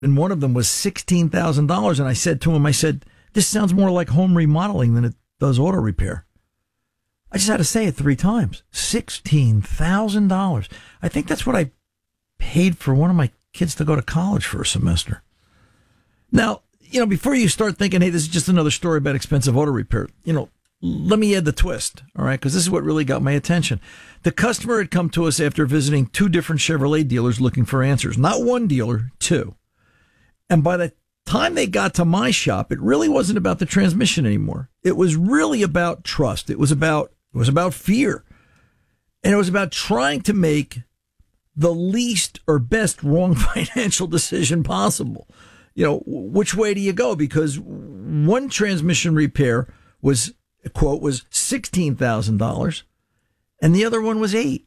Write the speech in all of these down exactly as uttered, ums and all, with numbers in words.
and one of them was sixteen thousand dollars. And I said to him, I said, this sounds more like home remodeling than it does auto repair. I just had to say it three times. sixteen thousand dollars. I think that's what I paid for one of my kids to go to college for a semester. Now, you know, before you start thinking, hey, this is just another story about expensive auto repair, you know, let me add the twist, all right, because this is what really got my attention. The customer had come to us after visiting two different Chevrolet dealers looking for answers. Not one dealer, two. And by the time they got to my shop, it really wasn't about the transmission anymore. It was really about trust. It was about it was about fear. And it was about trying to make the least or best wrong financial decision possible. You know, which way do you go? Because one transmission repair was, quote, was sixteen thousand dollars and the other one was eight.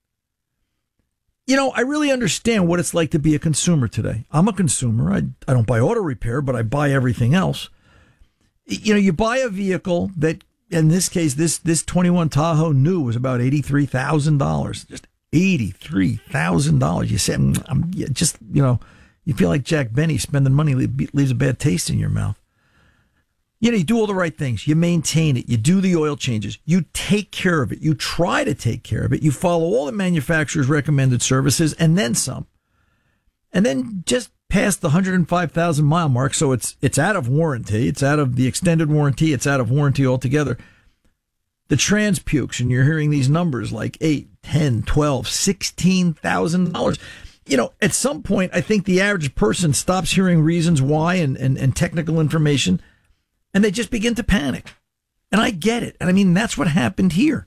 You know, I really understand what it's like to be a consumer today. I'm a consumer. I, I don't buy auto repair, but I buy everything else. You know, you buy a vehicle that, in this case, this this twenty-one Tahoe new was about eighty-three thousand dollars. Just eighty-three thousand dollars. You say, I'm, I'm just, you know, you feel like Jack Benny spending money leaves a bad taste in your mouth. You know, you do all the right things. You maintain it. You do the oil changes. You take care of it. You try to take care of it. You follow all the manufacturer's recommended services and then some. And then just past the one hundred five thousand mile mark, so it's it's out of warranty. It's out of the extended warranty. It's out of warranty altogether. The trans pukes, and you're hearing these numbers like eight, ten, twelve, sixteen thousand dollars. You know, at some point, I think the average person stops hearing reasons why and, and, and technical information, and they just begin to panic. And I get it. And I mean, that's what happened here.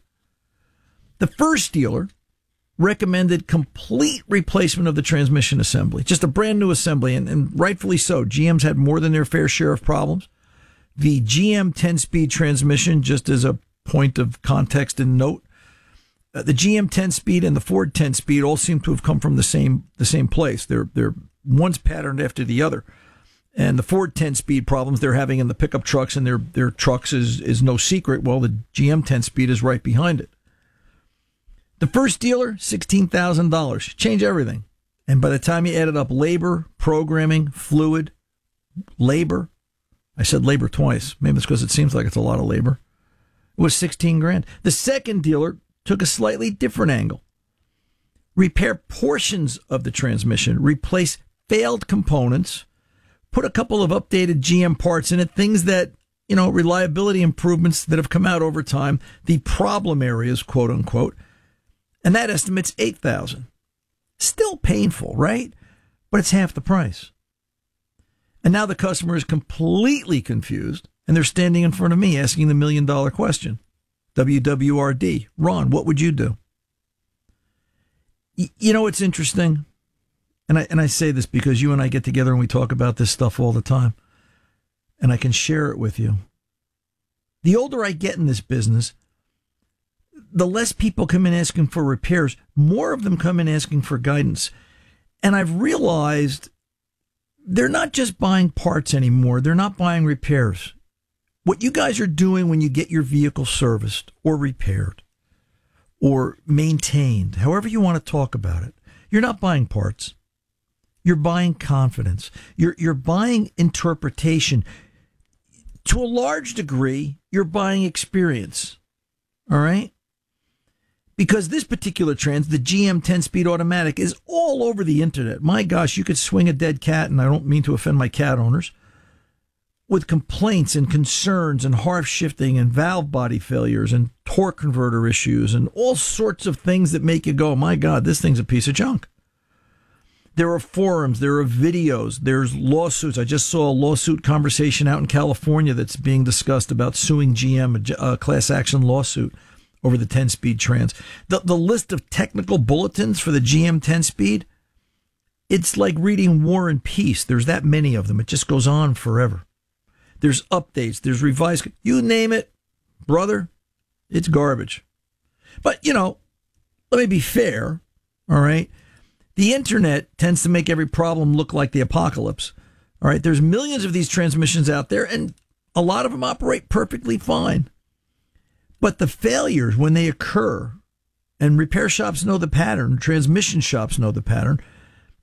The first dealer recommended complete replacement of the transmission assembly, just a brand new assembly, and, and rightfully so. G M's had more than their fair share of problems. The G M ten-speed transmission, just as a point of context and note, uh, the G M ten-speed and the Ford ten-speed all seem to have come from the same the same place. They're they're one's patterned after the other. And the Ford ten-speed problems they're having in the pickup trucks and their their trucks is is no secret. Well, the G M ten-speed is right behind it. The first dealer, sixteen thousand dollars. Change everything. And by the time you added up labor, programming, fluid, labor, I said labor twice. Maybe it's because it seems like it's a lot of labor. It was sixteen grand. The second dealer took a slightly different angle. Repair portions of the transmission, replace failed components, put a couple of updated G M parts in it, things that, you know, reliability improvements that have come out over time, the problem areas, quote unquote. And that estimates eight thousand dollars. Still painful, right? But it's half the price. And now the customer is completely confused, and they're standing in front of me asking the million dollar question. W W R D. Ron, what would you do? Y- you know, it's interesting. And I, and I say this because you and I get together and we talk about this stuff all the time. And I can share it with you. The older I get in this business, the less people come in asking for repairs, more of them come in asking for guidance. And I've realized they're not just buying parts anymore. They're not buying repairs. What you guys are doing when you get your vehicle serviced or repaired or maintained, however you want to talk about it, you're not buying parts. You're buying confidence. You're, you're buying interpretation. To a large degree, you're buying experience. All right? Because this particular trans, the G M ten-speed automatic, is all over the internet. My gosh, you could swing a dead cat, and I don't mean to offend my cat owners, with complaints and concerns and harsh shifting and valve body failures and torque converter issues and all sorts of things that make you go, my God, this thing's a piece of junk. There are forums, there are videos, there's lawsuits. I just saw a lawsuit conversation out in California that's being discussed about suing G M, a class action lawsuit over the ten-speed trans. The, the list of technical bulletins for the G M ten-speed, it's like reading War and Peace. There's that many of them. It just goes on forever. There's updates, there's revised, you name it, brother, it's garbage. But, you know, let me be fair, all right? The internet tends to make every problem look like the apocalypse. All right, there's millions of these transmissions out there, and a lot of them operate perfectly fine. But the failures, when they occur, and repair shops know the pattern, transmission shops know the pattern,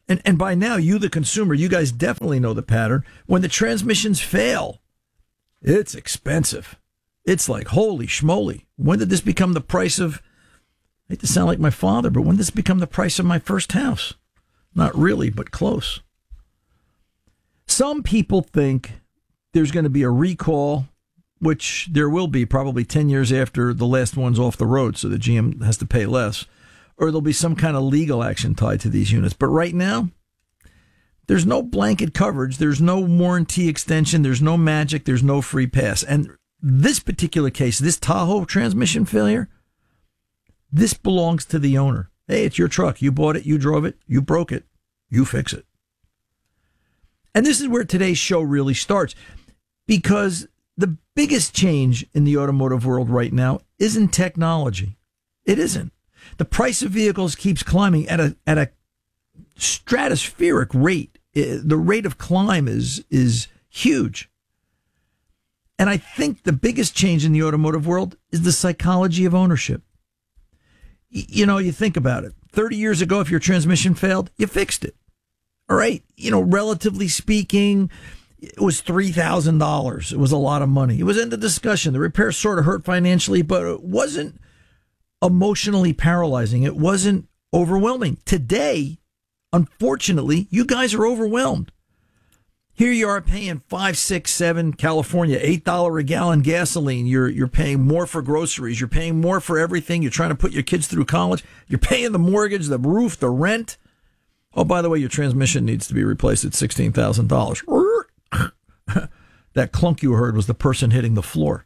And, and by now, you, the consumer, you guys definitely know the pattern. When the transmissions fail, it's expensive. It's like, holy schmoly. When did this become the price of, I hate to sound like my father, but when did this become the price of my first house? Not really, but close. Some people think there's going to be a recall, which there will be probably ten years after the last one's off the road, so the G M has to pay less. Or there'll be some kind of legal action tied to these units. But right now, there's no blanket coverage. There's no warranty extension. There's no magic. There's no free pass. And this particular case, this Tahoe transmission failure, this belongs to the owner. Hey, it's your truck. You bought it. You drove it. You broke it. You fix it. And this is where today's show really starts, because the biggest change in the automotive world right now isn't technology. It isn't. The price of vehicles keeps climbing at a at a stratospheric rate. The rate of climb is is huge. And I think the biggest change in the automotive world is the psychology of ownership. You know, you think about it. thirty years ago, if your transmission failed, you fixed it. All right. You know, relatively speaking, it was three thousand dollars. It was a lot of money. It was in the discussion. The repair sort of hurt financially, but it wasn't emotionally paralyzing. It wasn't overwhelming. Today, unfortunately, you guys are overwhelmed. Here you are paying five, six, seven, California, eight dollars a gallon gasoline. You're you're paying more for groceries. You're paying more for everything. You're trying to put your kids through college. You're paying the mortgage, the roof, the rent. Oh, by the way, your transmission needs to be replaced at sixteen thousand dollars. That clunk you heard was the person hitting the floor.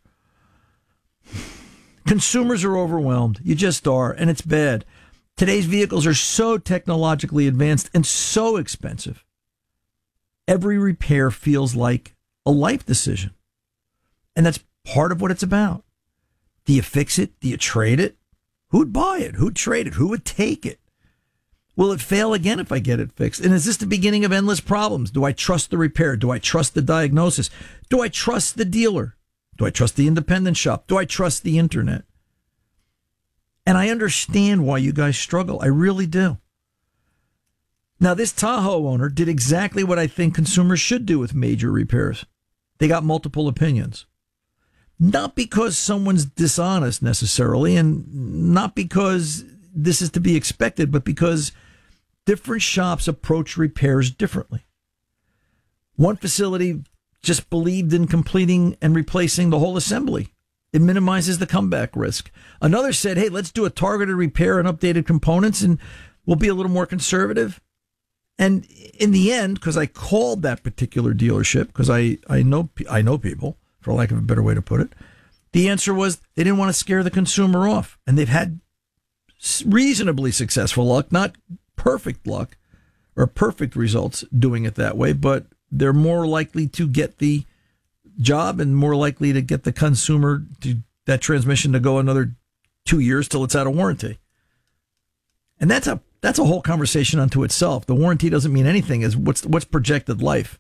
Consumers are overwhelmed. You just are, and it's bad. Today's vehicles are so technologically advanced and so expensive. Every repair feels like a life decision. And that's part of what it's about. Do you fix it? Do you trade it? Who'd buy it? Who'd trade it? Who would take it? Will it fail again if I get it fixed? And is this the beginning of endless problems? Do I trust the repair? Do I trust the diagnosis? Do I trust the dealer? Do I trust the independent shop? Do I trust the internet? And I understand why you guys struggle. I really do. Now, this Tahoe owner did exactly what I think consumers should do with major repairs. They got multiple opinions. Not because someone's dishonest necessarily, and not because this is to be expected, but because different shops approach repairs differently. One facility just believed in completing and replacing the whole assembly. It minimizes the comeback risk. Another said, hey, let's do a targeted repair and updated components, and we'll be a little more conservative. And in the end, because I called that particular dealership, because I, I know I know people, for lack of a better way to put it, the answer was they didn't want to scare the consumer off. And they've had reasonably successful luck, not perfect luck or perfect results doing it that way, but they're more likely to get the job and more likely to get the consumer to that transmission to go another two years till it's out of warranty. And that's a that's a whole conversation unto itself. The warranty doesn't mean anything as what's what's projected life.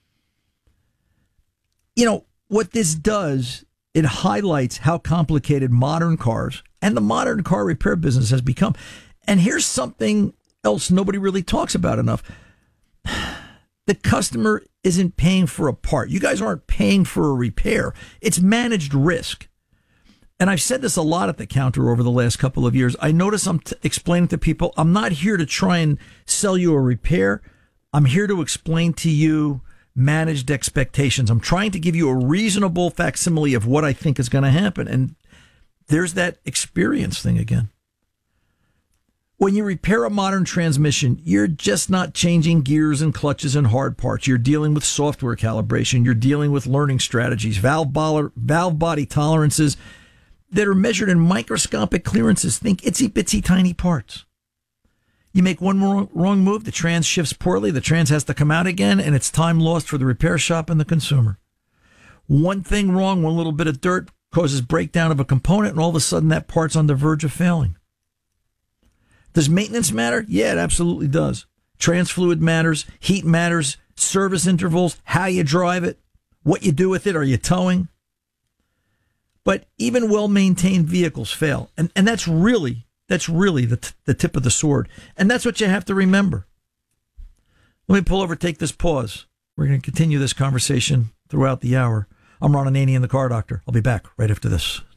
You know, what this does, it highlights how complicated modern cars and the modern car repair business has become. And here's something else nobody really talks about enough. The customer isn't paying for a part. You guys aren't paying for a repair. It's managed risk. And I've said this a lot at the counter over the last couple of years. I notice I'm t- explaining to people, I'm not here to try and sell you a repair. I'm here to explain to you managed expectations. I'm trying to give you a reasonable facsimile of what I think is going to happen. And there's that experience thing again. When you repair a modern transmission, you're just not changing gears and clutches and hard parts. You're dealing with software calibration. You're dealing with learning strategies, valve, bo- valve body tolerances that are measured in microscopic clearances. Think itsy bitsy tiny parts. You make one wrong, wrong move, the trans shifts poorly, the trans has to come out again, and it's time lost for the repair shop and the consumer. One thing wrong, one little bit of dirt causes breakdown of a component, and all of a sudden that part's on the verge of failing. Does maintenance matter? Yeah, it absolutely does. Trans fluid matters, heat matters, service intervals, how you drive it, what you do with it, are you towing? But even well-maintained vehicles fail. And and that's really, that's really the, t- the tip of the sword. And that's what you have to remember. Let me pull over, take this pause. We're going to continue this conversation throughout the hour. I'm Ron Ananian, the Car Doctor. I'll be back right after this.